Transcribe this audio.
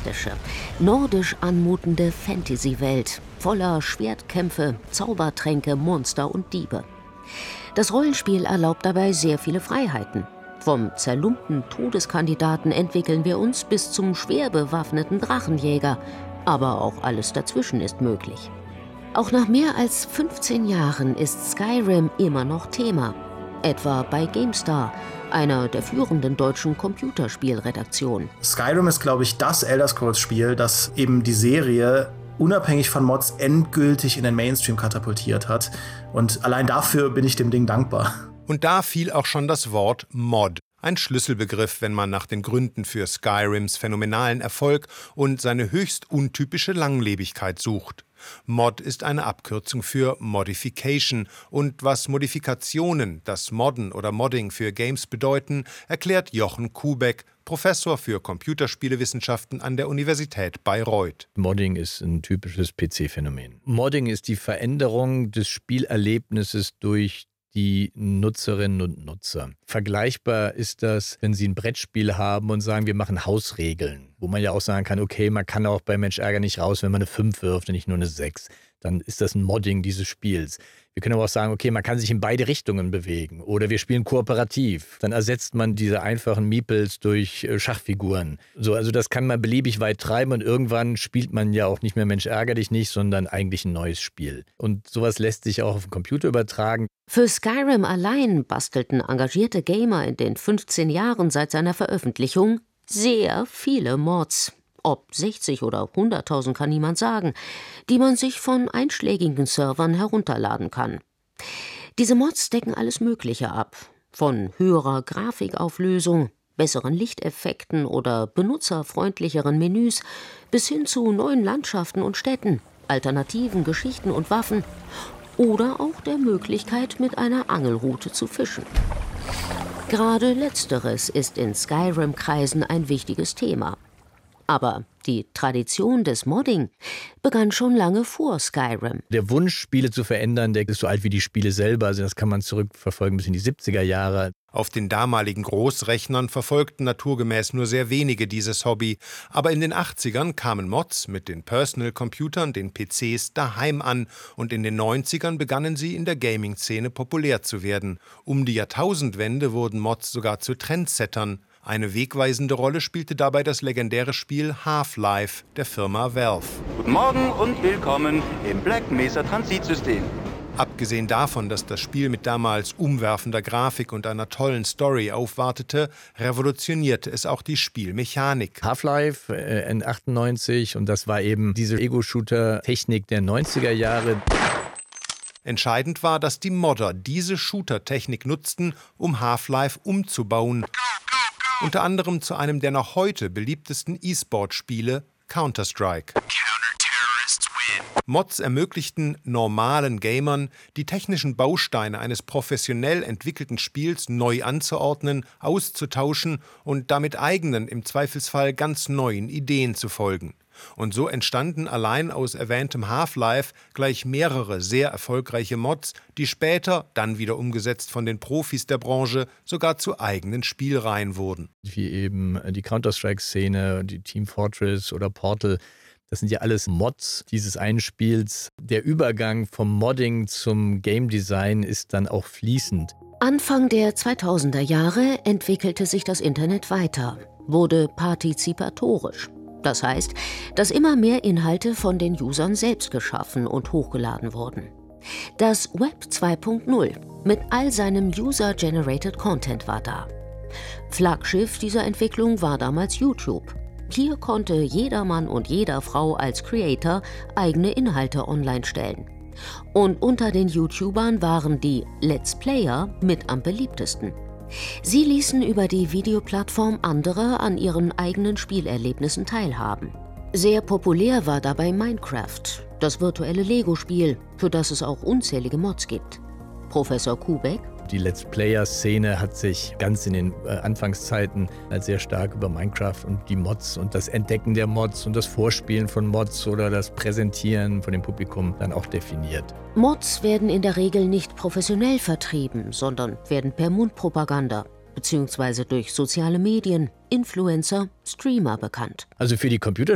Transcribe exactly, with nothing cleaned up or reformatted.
fantastische, nordisch anmutende Fantasy-Welt voller Schwertkämpfe, Zaubertränke, Monster und Diebe. Das Rollenspiel erlaubt dabei sehr viele Freiheiten. Vom zerlumpten Todeskandidaten entwickeln wir uns bis zum schwer bewaffneten Drachenjäger. Aber auch alles dazwischen ist möglich. Auch nach mehr als fünfzehn Jahren ist Skyrim immer noch Thema. Etwa bei GameStar, einer der führenden deutschen Computerspielredaktionen. Skyrim ist, glaube ich, das Elder Scrolls-Spiel, das eben die Serie unabhängig von Mods endgültig in den Mainstream katapultiert hat. Und allein dafür bin ich dem Ding dankbar. Und da fiel auch schon das Wort Mod. Ein Schlüsselbegriff, wenn man nach den Gründen für Skyrims phänomenalen Erfolg und seine höchst untypische Langlebigkeit sucht. Mod ist eine Abkürzung für Modification. Und was Modifikationen, das Modden oder Modding für Games bedeuten, erklärt Jochen Kubeck, Professor für Computerspielewissenschaften an der Universität Bayreuth. Modding ist ein typisches P C-Phänomen. Modding ist die Veränderung des Spielerlebnisses durch die Nutzerinnen und Nutzer. Vergleichbar ist das, wenn Sie ein Brettspiel haben und sagen, wir machen Hausregeln, wo man ja auch sagen kann, okay, man kann auch bei Mensch ärger nicht raus, wenn man eine fünf wirft und nicht nur eine sechs. Dann ist das ein Modding dieses Spiels. Wir können aber auch sagen, okay, man kann sich in beide Richtungen bewegen oder wir spielen kooperativ. Dann ersetzt man diese einfachen Meeples durch Schachfiguren. So, also das kann man beliebig weit treiben und irgendwann spielt man ja auch nicht mehr Mensch ärger dich nicht, sondern eigentlich ein neues Spiel. Und sowas lässt sich auch auf den Computer übertragen. Für Skyrim allein bastelten engagierte Gamer in den fünfzehn Jahren seit seiner Veröffentlichung sehr viele Mods. Ob sechzig oder hunderttausend kann niemand sagen, die man sich von einschlägigen Servern herunterladen kann. Diese Mods decken alles Mögliche ab. Von höherer Grafikauflösung, besseren Lichteffekten oder benutzerfreundlicheren Menüs bis hin zu neuen Landschaften und Städten, alternativen Geschichten und Waffen oder auch der Möglichkeit, mit einer Angelrute zu fischen. Gerade letzteres ist in Skyrim-Kreisen ein wichtiges Thema. Aber die Tradition des Modding begann schon lange vor Skyrim. Der Wunsch, Spiele zu verändern, der ist so alt wie die Spiele selber. Also das kann man zurückverfolgen bis in die siebziger Jahre. Auf den damaligen Großrechnern verfolgten naturgemäß nur sehr wenige dieses Hobby. Aber in den achtzigern kamen Mods mit den Personal-Computern, den P Cs, daheim an. Und in den neunzigern begannen sie in der Gaming-Szene populär zu werden. Um die Jahrtausendwende wurden Mods sogar zu Trendsettern. Eine wegweisende Rolle spielte dabei das legendäre Spiel Half-Life der Firma Valve. Guten Morgen und willkommen im Black Mesa Transitsystem. Abgesehen davon, dass das Spiel mit damals umwerfender Grafik und einer tollen Story aufwartete, revolutionierte es auch die Spielmechanik. Half-Life äh, in achtundneunzig und das war eben diese Ego-Shooter-Technik der neunziger Jahre. Entscheidend war, dass die Modder diese Shooter-Technik nutzten, um Half-Life umzubauen. Unter anderem zu einem der noch heute beliebtesten E-Sport-Spiele, Counter-Strike. Mods ermöglichten normalen Gamern, die technischen Bausteine eines professionell entwickelten Spiels neu anzuordnen, auszutauschen und damit eigenen, im Zweifelsfall ganz neuen Ideen zu folgen. Und so entstanden allein aus erwähntem Half-Life gleich mehrere sehr erfolgreiche Mods, die später, dann wieder umgesetzt von den Profis der Branche, sogar zu eigenen Spielreihen wurden. Wie eben die Counter-Strike-Szene, die Team Fortress oder Portal. Das sind ja alles Mods dieses einen Spiels. Der Übergang vom Modding zum Game Design ist dann auch fließend. Anfang der zweitausender Jahre entwickelte sich das Internet weiter, wurde partizipatorisch. Das heißt, dass immer mehr Inhalte von den Usern selbst geschaffen und hochgeladen wurden. Das Web zwei Punkt null mit all seinem User-Generated Content war da. Flaggschiff dieser Entwicklung war damals YouTube. Hier konnte jeder Mann und jeder Frau als Creator eigene Inhalte online stellen. Und unter den YouTubern waren die Let's Player mit am beliebtesten. Sie ließen über die Videoplattform andere an ihren eigenen Spielerlebnissen teilhaben. Sehr populär war dabei Minecraft, das virtuelle Lego-Spiel, für das es auch unzählige Mods gibt. Professor Kubeck: Die Let's Player-Szene hat sich ganz in den äh, Anfangszeiten als sehr stark über Minecraft und die Mods und das Entdecken der Mods und das Vorspielen von Mods oder das Präsentieren von dem Publikum dann auch definiert. Mods werden in der Regel nicht professionell vertrieben, sondern werden per Mundpropaganda bzw. durch soziale Medien, Influencer, Streamer bekannt. Also für die Computer